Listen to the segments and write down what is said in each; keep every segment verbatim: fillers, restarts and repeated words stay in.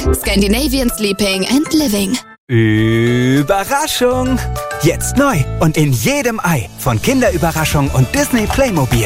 Scandinavian Sleeping and Living. Überraschung! Jetzt neu und in jedem Ei von Kinderüberraschung und Disney Playmobil.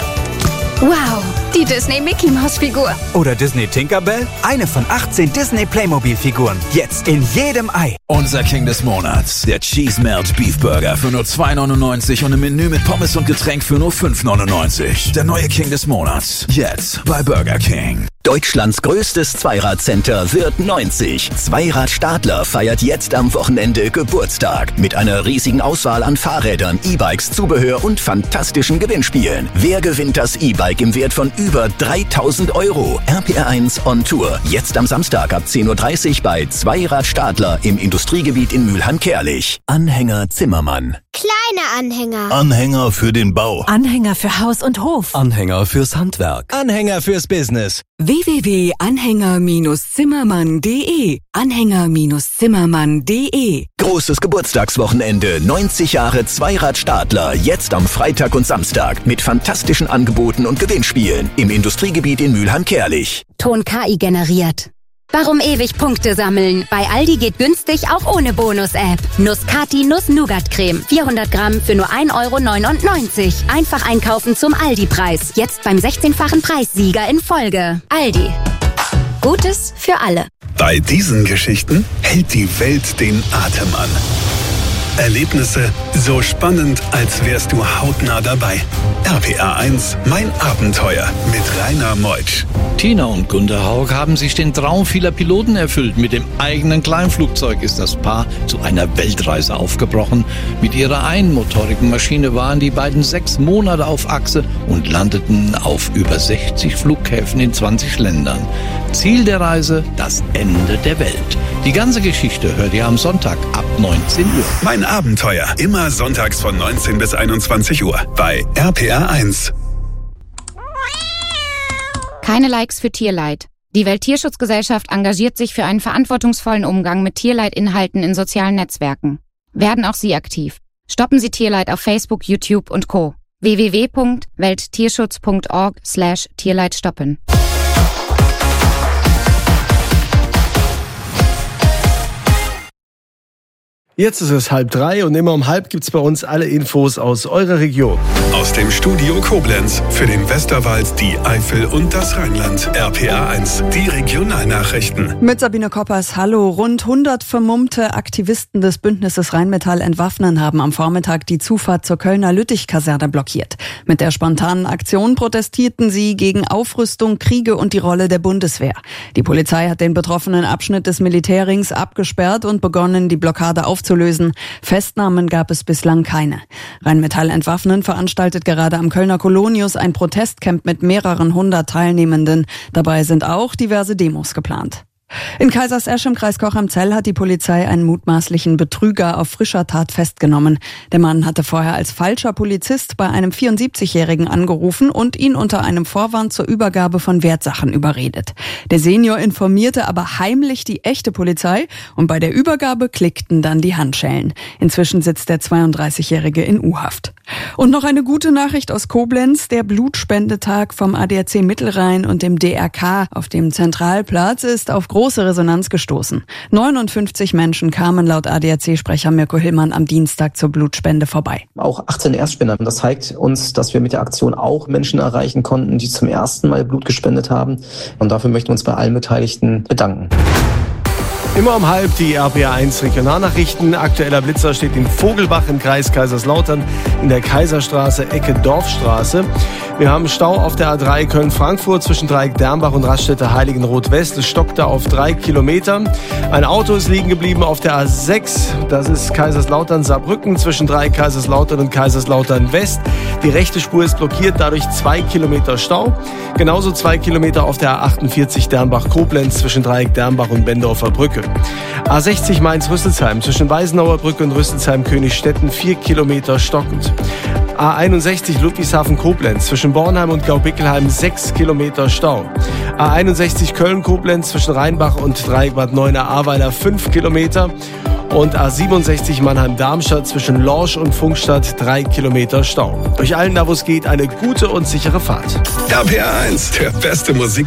Wow, die Disney Mickey Maus Figur. Oder Disney Tinkerbell, eine von achtzehn Disney Playmobil Figuren. Jetzt in jedem Ei. Unser King des Monats, der Cheese Melt Beef Burger für nur zwei neunundneunzig und ein Menü mit Pommes und Getränk für nur fünf neunundneunzig. Der neue King des Monats, jetzt bei Burger King. Deutschlands größtes Zweiradcenter wird neunzig. Zweirad Stadler feiert jetzt am Wochenende Geburtstag. Mit einer riesigen Auswahl an Fahrrädern, E-Bikes, Zubehör und fantastischen Gewinnspielen. Wer gewinnt das E-Bike im Wert von über dreitausend Euro? R P R eins on Tour. Jetzt am Samstag ab zehn Uhr dreißig bei Zweirad Stadler im Industriegebiet in Mülheim-Kärlich. Anhänger Zimmermann. Kleine Anhänger. Anhänger für den Bau. Anhänger für Haus und Hof. Anhänger fürs Handwerk. Anhänger fürs Business. w w w punkt anhänger zimmermann punkt de Anhänger Zimmermann punkt de. Großes Geburtstagswochenende, neunzig Jahre Zweirad Stadler, jetzt am Freitag und Samstag mit fantastischen Angeboten und Gewinnspielen im Industriegebiet in Mülheim-Kärlich. Ton K I generiert. Warum ewig Punkte sammeln? Bei Aldi geht günstig auch ohne Bonus-App. Nuss-Kati Nuss-Nougat-Creme. vierhundert Gramm für nur ein Euro neunundneunzig. Einfach einkaufen zum Aldi-Preis. Jetzt beim sechzehnfachen Preissieger in Folge. Aldi. Gutes für alle. Bei diesen Geschichten hält die Welt den Atem an. Erlebnisse so spannend, als wärst du hautnah dabei. R P R eins, mein Abenteuer mit Rainer Meutsch. Tina und Günter Haug haben sich den Traum vieler Piloten erfüllt. Mit dem eigenen Kleinflugzeug ist das Paar zu einer Weltreise aufgebrochen. Mit ihrer einmotorigen Maschine waren die beiden sechs Monate auf Achse und landeten auf über sechzig Flughäfen in zwanzig Ländern. Ziel der Reise, das Ende der Welt. Die ganze Geschichte hört ihr am Sonntag ab neunzehn Uhr. Mein Abenteuer, immer sonntags von neunzehn bis einundzwanzig Uhr bei R P R eins. Keine Likes für Tierleid. Die Welttierschutzgesellschaft engagiert sich für einen verantwortungsvollen Umgang mit Tierleidinhalten in sozialen Netzwerken. Werden auch Sie aktiv. Stoppen Sie Tierleid auf Facebook, YouTube und Co. w w w punkt welttierschutz punkt org slash Tierleid stoppen. Jetzt ist es halb drei und immer um halb gibt's bei uns alle Infos aus eurer Region. Aus dem Studio Koblenz für den Westerwald, die Eifel und das Rheinland. R P R eins, die Regionalnachrichten. Mit Sabine Koppers, hallo. Rund hundert vermummte Aktivisten des Bündnisses Rheinmetall Entwaffnen haben am Vormittag die Zufahrt zur Kölner Lüttich-Kaserne blockiert. Mit der spontanen Aktion protestierten sie gegen Aufrüstung, Kriege und die Rolle der Bundeswehr. Die Polizei hat den betroffenen Abschnitt des Militärrings abgesperrt und begonnen, die Blockade aufzunehmen. Zu lösen. Festnahmen gab es bislang keine. Rheinmetall Entwaffnen veranstaltet gerade am Kölner Kolonius ein Protestcamp mit mehreren hundert Teilnehmenden. Dabei sind auch diverse Demos geplant. In Kaisersesch im Kreis Cochem-Zell hat die Polizei einen mutmaßlichen Betrüger auf frischer Tat festgenommen. Der Mann hatte vorher als falscher Polizist bei einem vierundsiebzigjährigen angerufen und ihn unter einem Vorwand zur Übergabe von Wertsachen überredet. Der Senior informierte aber heimlich die echte Polizei und bei der Übergabe klickten dann die Handschellen. Inzwischen sitzt der zweiunddreißigjährige in U-Haft. Und noch eine gute Nachricht aus Koblenz. Der Blutspendetag vom A D A C Mittelrhein und dem D R K auf dem Zentralplatz ist auf große Resonanz gestoßen. neunundfünfzig Menschen kamen laut A D A C-Sprecher Mirko Hillmann am Dienstag zur Blutspende vorbei. Auch achtzehn Erstspender. Das zeigt uns, dass wir mit der Aktion auch Menschen erreichen konnten, die zum ersten Mal Blut gespendet haben. Und dafür möchten wir uns bei allen Beteiligten bedanken. Immer um halb die R P R eins Regionalnachrichten. Aktueller Blitzer steht in Vogelbach im Kreis Kaiserslautern in der Kaiserstraße, Ecke Dorfstraße. Wir haben Stau auf der A drei Köln-Frankfurt zwischen Dreieck Dernbach und Raststätte Heiligenroth-West. Es stockte auf drei Kilometer. Ein Auto ist liegen geblieben auf der A sechs. Das ist Kaiserslautern-Saarbrücken zwischen Dreieck Kaiserslautern und Kaiserslautern-West. Die rechte Spur ist blockiert, dadurch zwei Kilometer Stau. Genauso zwei Kilometer auf der A achtundvierzig Dernbach-Koblenz zwischen Dreieck Dernbach und Bendorfer Brücke. A sechzig Mainz-Rüsselsheim zwischen Weißenauer Brücke und Rüsselsheim-Königstetten vier Kilometer stockend. A einundsechzig Ludwigshafen-Koblenz zwischen Bornheim und Gaubickelheim sechs Kilometer Stau. A einundsechzig Köln-Koblenz zwischen Rheinbach und Dreieck Bad Neuenahr-Ahrweiler fünf Kilometer. Und A siebenundsechzig Mannheim-Darmstadt zwischen Lorsch und Funkstadt drei Kilometer Stau. Durch allen da, wo es geht, eine gute und sichere Fahrt. R P R eins, der beste Musik.